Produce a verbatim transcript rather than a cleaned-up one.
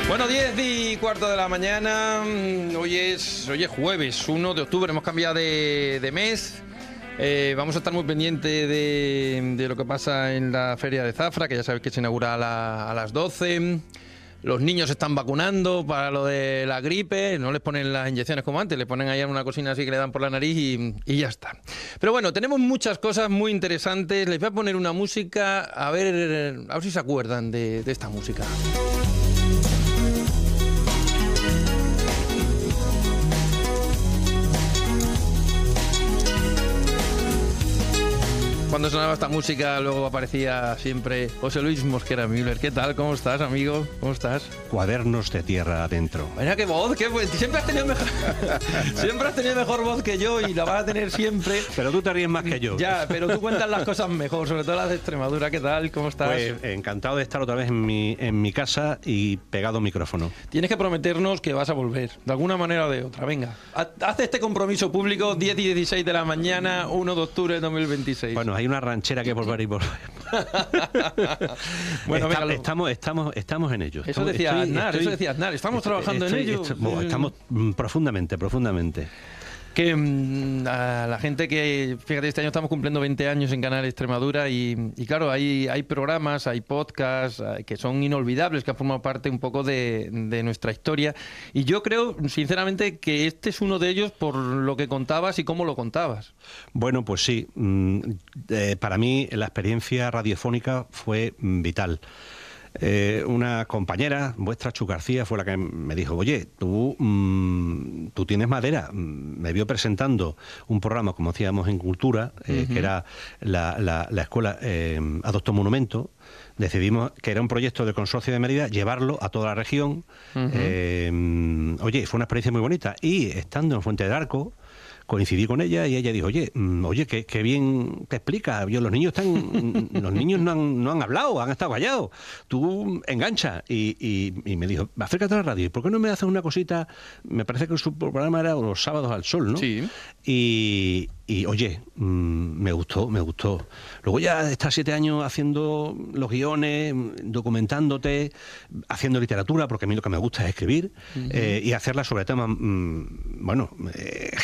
Bueno, diez y cuarto de la mañana, hoy es, hoy es jueves, uno de octubre, hemos cambiado de, de mes. Eh, vamos a estar muy pendientes de, de lo que pasa en la Feria de Zafra, que ya sabéis que se inaugura a, la, a las doce. Los niños se están vacunando para lo de la gripe, no les ponen las inyecciones como antes, le ponen ahí una cosina así que le dan por la nariz y, y ya está. Pero bueno, tenemos muchas cosas muy interesantes. Les voy a poner una música, a ver, a ver si se acuerdan de, de esta música. Cuando sonaba esta música, luego aparecía siempre José Luis Mosquera Müller. ¿Qué tal? ¿Cómo estás, amigo? ¿Cómo estás? Cuadernos de tierra adentro. Mira qué voz, qué voz. Siempre has tenido mejor, siempre has tenido mejor voz que yo y la vas a tener siempre. Pero tú te ríes más que yo. Ya, pero tú cuentas las cosas mejor, sobre todo las de Extremadura. ¿Qué tal? ¿Cómo estás? Pues encantado de estar otra vez en mi, en mi casa y pegado micrófono. Tienes que prometernos que vas a volver, de alguna manera o de otra. Venga, haz este compromiso público, diez y dieciséis de la mañana, uno de octubre de dos mil veintiséis. Bueno, hay una ranchera que volver y volver. Bueno, Está, venga, estamos, estamos, estamos en ello. Eso Estamos, decía estoy, Aznar, estoy, eso decía Aznar. Estamos estoy, trabajando estoy, en ello. estoy, bueno, estamos mm, profundamente, profundamente. Que mmm, a la gente que, fíjate, este año estamos cumpliendo veinte años en Canal Extremadura y, y claro, hay, hay programas, hay podcasts hay, que son inolvidables, que han formado parte un poco de, de nuestra historia. Y yo creo, sinceramente, que este es uno de ellos por lo que contabas y cómo lo contabas. Bueno, pues sí. Mm, eh, para mí la experiencia radiofónica fue mm, vital. Eh, una compañera, vuestra, Chu García, fue la que me dijo, oye, tú, mmm, tú tienes madera. Me vio presentando un programa, como hacíamos en Cultura, eh, uh-huh. que era la, la, la escuela eh, Adopto Monumento. Decidimos que era un proyecto del Consorcio de Mérida, llevarlo a toda la región. Uh-huh. eh, oye, fue una experiencia muy bonita. Y estando en Fuente del Arco, coincidí con ella y ella dijo, oye, oye, qué, qué bien te explicas. Yo, los niños están, los niños no han, no han hablado, han estado callados. Tú engancha. Y, y, y me dijo, acércate a la radio. ¿Por qué no me haces una cosita? Me parece que su programa era los sábados al sol, ¿no? Sí. Y, y oye, mmm, me gustó, me gustó. Luego ya estás siete años haciendo los guiones, documentándote, haciendo literatura, porque a mí lo que me gusta es escribir, uh-huh. eh, y hacerla sobre temas, mmm, bueno, eh,